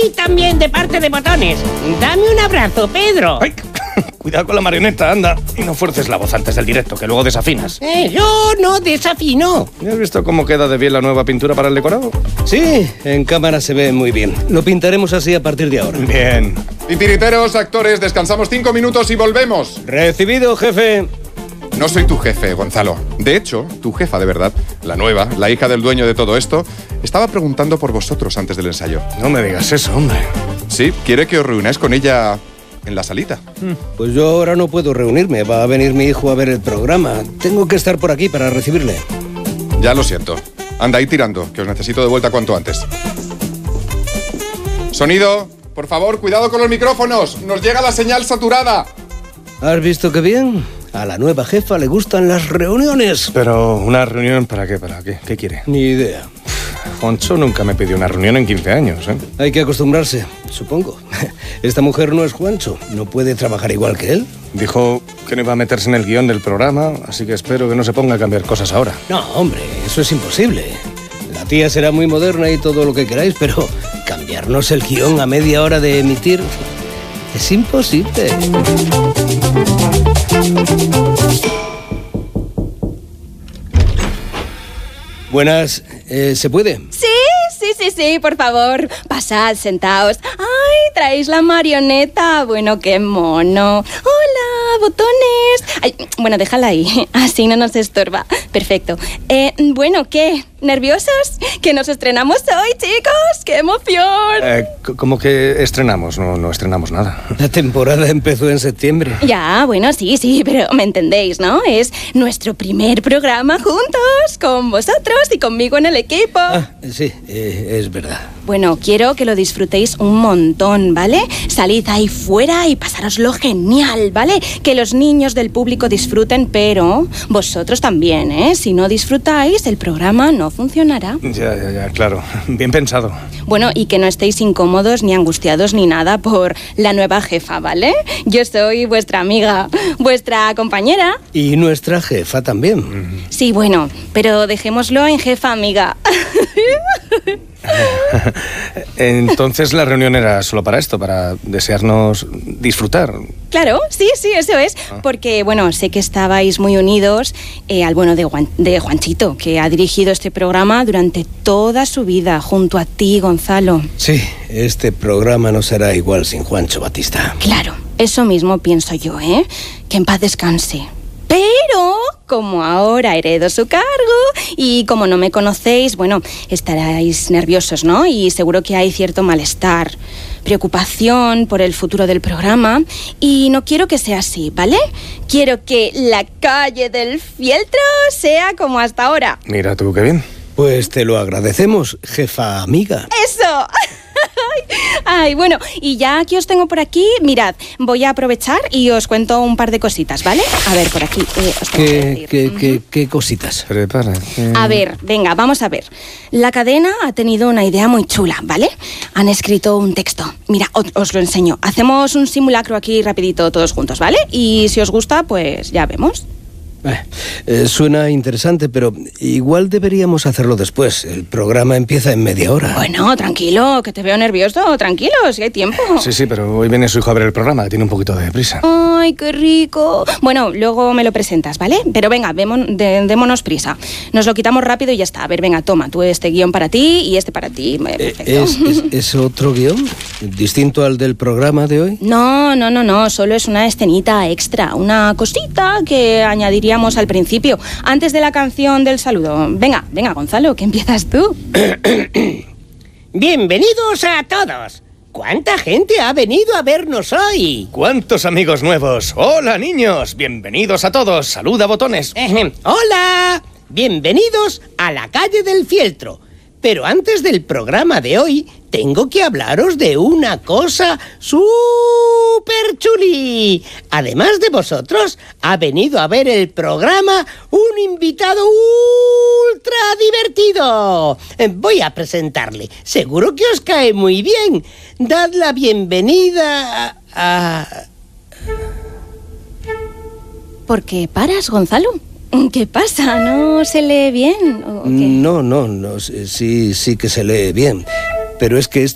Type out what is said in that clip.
Y también de parte de Botones. Dame un abrazo, Pedro. ¡Ay! Cuidado con la marioneta, anda. Y no fuerces la voz antes del directo, que luego desafinas. Yo no desafino. ¿Has visto cómo queda de bien la nueva pintura para el decorado? Sí, en cámara se ve muy bien. Lo pintaremos así a partir de ahora. Bien. Titiriteros, actores, descansamos 5 minutos y volvemos. Recibido, jefe. No soy tu jefe, Gonzalo. De hecho, tu jefa de verdad, la nueva, la hija del dueño de todo esto, estaba preguntando por vosotros antes del ensayo. No me digas eso, hombre. Sí, quiere que os reunáis con ella en la salita. Pues yo ahora no puedo reunirme. Va a venir mi hijo a ver el programa. Tengo que estar por aquí para recibirle. Ya lo siento. Anda ahí tirando, que os necesito de vuelta cuanto antes. Sonido, por favor, cuidado con los micrófonos. Nos llega la señal saturada. ¿Has visto qué bien? A la nueva jefa le gustan las reuniones. Pero, ¿una reunión para qué? ¿Para qué? ¿Qué quiere? Ni idea. Juancho nunca me pidió una reunión en 15 años, ¿eh? Hay que acostumbrarse, supongo. Esta mujer no es Juancho. No puede trabajar igual que él. Dijo que no iba a meterse en el guión del programa, así que espero que no se ponga a cambiar cosas ahora. No, hombre, eso es imposible. La tía será muy moderna y todo lo que queráis, pero cambiarnos el guión a media hora de emitir es imposible. Buenas, ¿se puede? Sí, por favor. Pasad, sentaos. ¡Ay, traéis la marioneta! Bueno, qué mono. ¡Hola, Botones! Ay, bueno, déjala ahí. Así no nos estorba. Perfecto. Bueno, ¿qué? ¿Nerviosos? Que nos estrenamos hoy, chicos. ¡Qué emoción! ¿Cómo que estrenamos? No estrenamos nada. La temporada empezó en septiembre. Ya, bueno, sí, pero me entendéis, ¿no? Es nuestro primer programa juntos, con vosotros y conmigo en el equipo. Sí, es verdad. Bueno, quiero que lo disfrutéis un montón, ¿vale? Salid ahí fuera y pasároslo genial, ¿vale? Que los niños del público disfruten, pero vosotros también, ¿eh? Si no disfrutáis, el programa no funcionará. Ya, claro. Bien pensado. Bueno, y que no estéis incómodos ni angustiados ni nada por la nueva jefa, ¿vale? Yo soy vuestra amiga, vuestra compañera. Y nuestra jefa también. Sí, bueno, pero dejémoslo en jefa amiga. Entonces la reunión era solo para esto, para desearnos disfrutar. Claro, sí, eso es. Porque, bueno, sé que estabais muy unidos al bueno de Juanchito, que ha dirigido este programa durante toda su vida, junto a ti, Gonzalo. Sí, este programa no será igual sin Juancho Batista. Claro, eso mismo pienso yo, ¿eh? Que en paz descanse. Pero, como ahora heredo su cargo y como no me conocéis, bueno, estaréis nerviosos, ¿no? Y seguro que hay cierto malestar, preocupación por el futuro del programa. Y no quiero que sea así, ¿vale? Quiero que la calle del fieltro sea como hasta ahora. Mira tú, qué bien. Pues te lo agradecemos, jefa amiga. ¡Eso! Ay, bueno, y ya que os tengo por aquí, mirad, voy a aprovechar y os cuento un par de cositas, ¿vale? A ver, por aquí. Os tengo que decir. ¿Qué cositas? Prepárate. A ver, venga, vamos a ver. La cadena ha tenido una idea muy chula, ¿vale? Han escrito un texto. Mira, os lo enseño. Hacemos un simulacro aquí rapidito todos juntos, ¿vale? Y si os gusta, pues ya vemos. Suena interesante, pero igual deberíamos hacerlo después. El programa empieza en media hora. Bueno, tranquilo, que te veo nervioso. Tranquilo, si hay tiempo. Sí, pero hoy viene su hijo a ver el programa, que tiene un poquito de prisa. Ay, qué rico. Bueno, luego me lo presentas, ¿vale? Pero venga, démonos prisa. Nos lo quitamos rápido y ya está. A ver, venga, toma, tú este guión para ti y este para ti. Perfecto. ¿Es otro guión? ¿Distinto al del programa de hoy? No. Solo es una escenita extra. Una cosita que añadiríamos al principio, antes de la canción del saludo. Venga, Gonzalo, que empiezas tú. Bienvenidos a todos. ¿Cuánta gente ha venido a vernos hoy? ¿Cuántos amigos nuevos? ¡Hola, niños! Bienvenidos a todos. Saluda, Botones. ¡Hola! Bienvenidos a la calle del fieltro. Pero antes del programa de hoy, tengo que hablaros de una cosa súper chuli. Además de vosotros, ha venido a ver el programa un invitado ultra divertido. Voy a presentarle. Seguro que os cae muy bien. Dad la bienvenida a... ¿Por qué paras, Gonzalo? ¿Qué pasa? ¿No se lee bien? ¿O qué? No, sí que se lee bien. Pero es que